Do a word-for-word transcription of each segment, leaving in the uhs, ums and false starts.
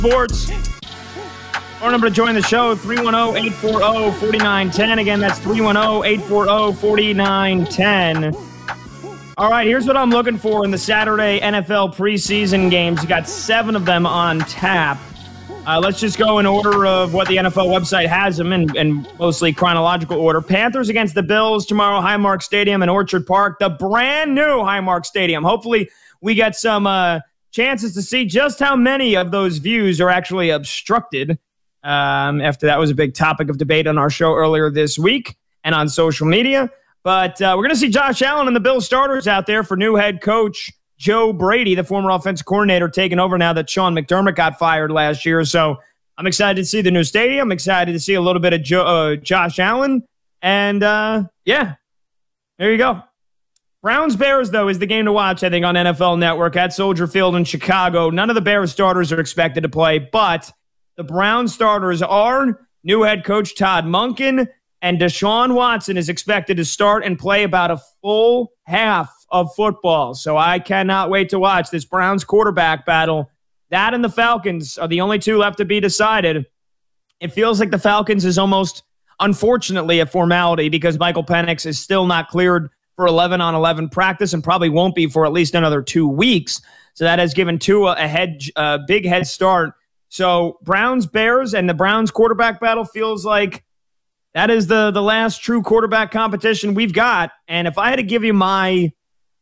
Sports. Our number to join the show, three one zero, eight four zero, four nine one zero. Again, that's three one zero, eight four zero, four nine one zero. All right, here's what I'm looking for in the Saturday N F L preseason games. You got seven of them on tap. Uh, let's just go in order of what the N F L website has them in, in mostly chronological order. Panthers against the Bills tomorrow, Highmark Stadium in Orchard Park, the brand new Highmark Stadium. Hopefully we get some uh, chances to see just how many of those views are actually obstructed. Um, after that was a big topic of debate on our show earlier this week and on social media. But uh, we're going to see Josh Allen and the Bills starters out there for new head coach Joe Brady, the former offensive coordinator, taking over now that Sean McDermott got fired last year. So I'm excited to see the new stadium. I'm excited to see a little bit of jo- uh, Josh Allen. And, uh, yeah, there you go. Browns-Bears, though, is the game to watch, I think, on N F L Network at Soldier Field in Chicago. None of the Bears starters are expected to play, but the Browns starters are new head coach Todd Monken, and Deshaun Watson is expected to start and play about a full half of football. So I cannot wait to watch this Browns quarterback battle. That and the Falcons are the only two left to be decided. It feels like the Falcons is almost, unfortunately, a formality because Michael Penix is still not cleared for eleven on eleven practice and probably won't be for at least another two weeks. So that has given Tua a head, a big head start. So Browns, Bears, and the Browns quarterback battle feels like that is the, the last true quarterback competition we've got. And if I had to give you my,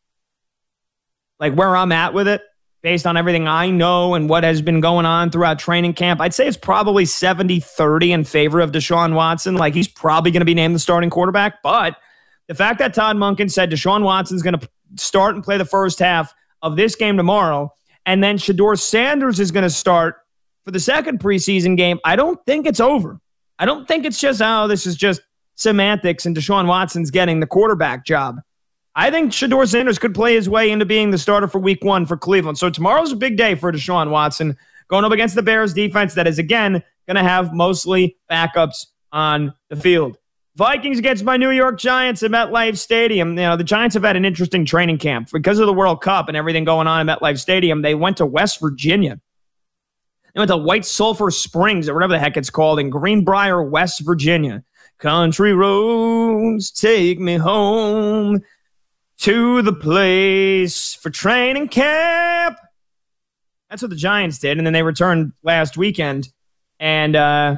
like where I'm at with it, based on everything I know and what has been going on throughout training camp, I'd say it's probably seventy thirty in favor of Deshaun Watson. Like he's probably going to be named the starting quarterback. But the fact that Todd Monken said Deshaun Watson's going to start and play the first half of this game tomorrow, and then Shedeur Sanders is going to start for the second preseason game, I don't think it's over. I don't think it's just, oh, this is just semantics and Deshaun Watson's getting the quarterback job. I think Shedeur Sanders could play his way into being the starter for week one for Cleveland. So tomorrow's a big day for Deshaun Watson going up against the Bears defense that is, again, going to have mostly backups on the field. Vikings against my New York Giants at MetLife Stadium. You know, the Giants have had an interesting training camp. Because of the World Cup and everything going on at MetLife Stadium, they went to West Virginia. They went to White Sulphur Springs, or whatever the heck it's called, in Greenbrier, West Virginia. Country roads take me home to the place for training camp. That's what the Giants did, and then they returned last weekend. And uh,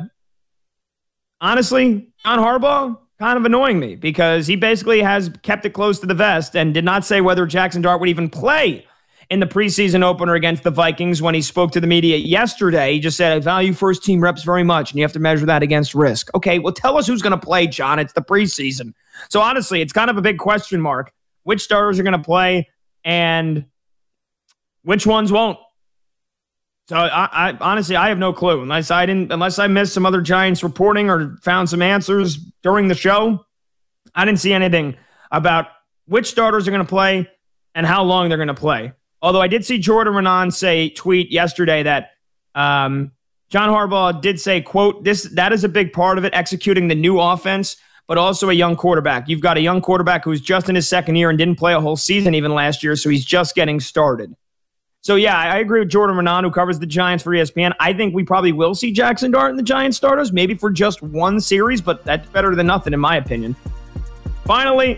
honestly, John Harbaugh, kind of annoying me because he basically has kept it close to the vest and did not say whether Jackson Dart would even play in the preseason opener against the Vikings when he spoke to the media yesterday. He just said, I value first-team reps very much, and you have to measure that against risk. Okay, well, tell us who's going to play, John. It's the preseason. So, honestly, it's kind of a big question mark. Which starters are going to play and which ones won't? So, I, I honestly, I have no clue. Unless I didn't, unless I missed some other Giants reporting or found some answers during the show, I didn't see anything about which starters are going to play and how long they're going to play. Although I did see Jordan Renan say, tweet yesterday that um, John Harbaugh did say, quote, this that is a big part of it, executing the new offense, but also a young quarterback. You've got a young quarterback who's just in his second year and didn't play a whole season even last year, so he's just getting started. So, yeah, I agree with Jordan Renan, who covers the Giants for E S P N. I think we probably will see Jackson Dart in the Giants starters, maybe for just one series, but that's better than nothing in my opinion. Finally,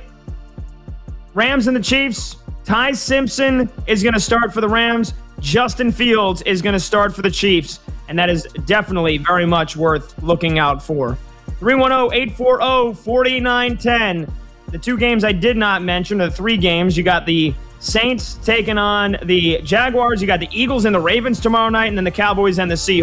Rams and the Chiefs. Ty Simpson is going to start for the Rams. Justin Fields is going to start for the Chiefs. And that is definitely very much worth looking out for. three one zero, eight four zero, four nine one zero. The two games I did not mention are the three games. You got the Saints taking on the Jaguars. You got the Eagles and the Ravens tomorrow night. And then the Cowboys and the Seahawks.